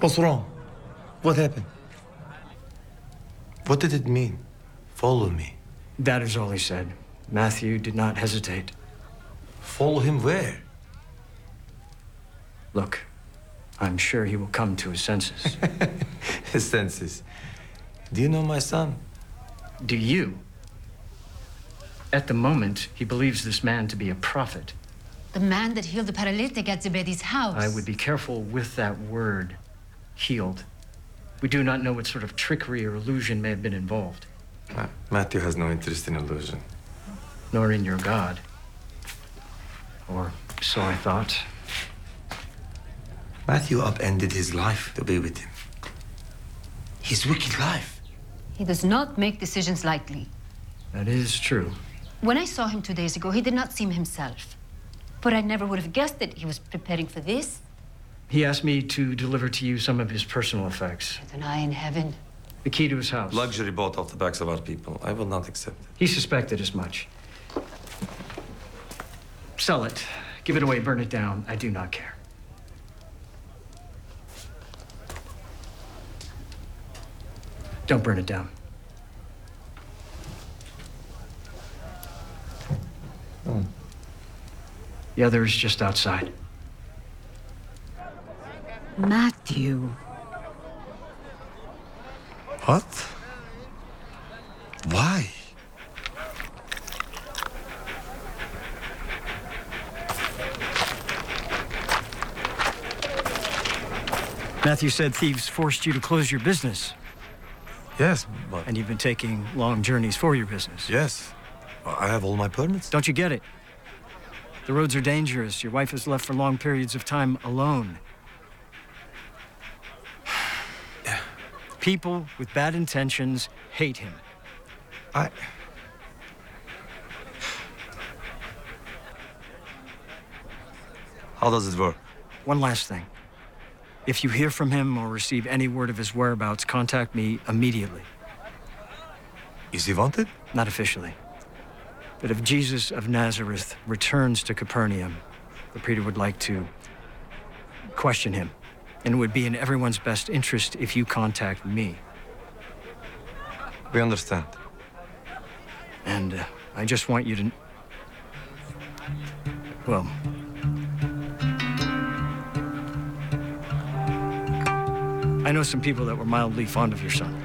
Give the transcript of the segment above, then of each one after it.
What's wrong? What happened? What did it mean? Follow me. That is all he said. Matthew did not hesitate. Follow him where? Look, I'm sure he will come to his senses. His senses. Do you know my son? Do you? At the moment, he believes this man to be a prophet. The man that healed the paralytic at Zebedi's house. I would be careful with that word, healed. We do not know what sort of trickery or illusion may have been involved. Matthew has no interest in illusion. Nor in your God. Or so I thought. Matthew upended his life to be with him. His wicked life. He does not make decisions lightly. That is true. When I saw him 2 days ago, he did not seem himself. But I never would have guessed that he was preparing for this. He asked me to deliver to you some of his personal effects. With an eye in heaven. The key to his house. Luxury bought off the backs of our people. I will not accept it. He suspected as much. Sell it. Give it away, burn it down. I do not care. Don't burn it down. The other is just outside. Matthew. What? Why? Matthew said thieves forced you to close your business. Yes, but... And you've been taking long journeys for your business. Yes. I have all my permits. Don't you get it? The roads are dangerous. Your wife is left for long periods of time alone. Yeah. People with bad intentions hate him. How does it work? One last thing. If you hear from him or receive any word of his whereabouts, contact me immediately. Is he wanted? Not officially. But if Jesus of Nazareth returns to Capernaum, the Peter would like to question him. And it would be in everyone's best interest if you contact me. We understand. And I just want you to... Well... I know some people that were mildly fond of your son.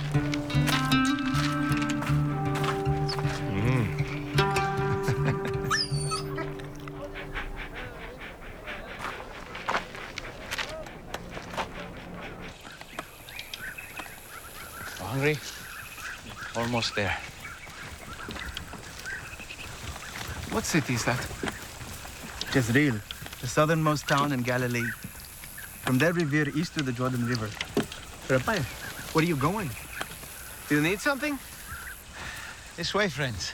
Hungry? Almost there. What city is that? Jezreel, the southernmost town in Galilee. From there we veer east to the Jordan River. Rabbi, where are you going? Do you need something? This way, friends.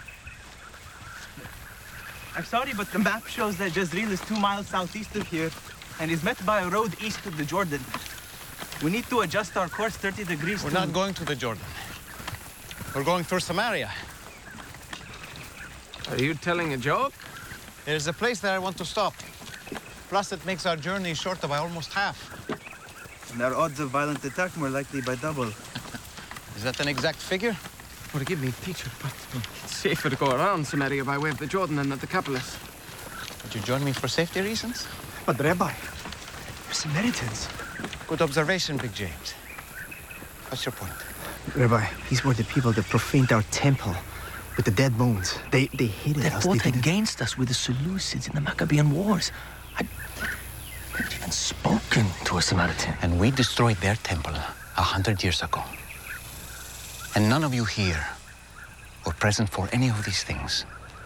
I'm sorry, but the map shows that Jezreel is 2 miles southeast of here and is met by a road east of the Jordan. We need to adjust our course 30 degrees. We're not going to the Jordan. We're going through Samaria. Are you telling a joke? There's a place that I want to stop. Plus, it makes our journey shorter by almost half. And our odds of violent attack more likely by double. Is that an exact figure? Forgive me, teacher, but it's safer to go around Samaria by way of the Jordan than at the Decapolis. Would you join me for safety reasons? But Rabbi, you're Samaritans. Good observation, Big James. What's your point? Rabbi, these were the people that profaned our temple with the dead bones. They hated us. They fought against us with the Seleucids in the Maccabean Wars. I've never even spoken to a Samaritan. And we destroyed their temple 100 years ago. And none of you here were present for any of these things.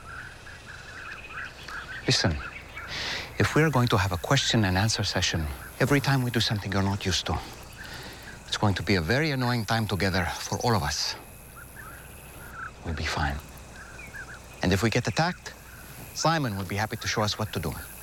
Listen, if we're going to have a question and answer session every time we do something you're not used to, it's going to be a very annoying time together for all of us. We'll be fine. And if we get attacked, Simon will be happy to show us what to do.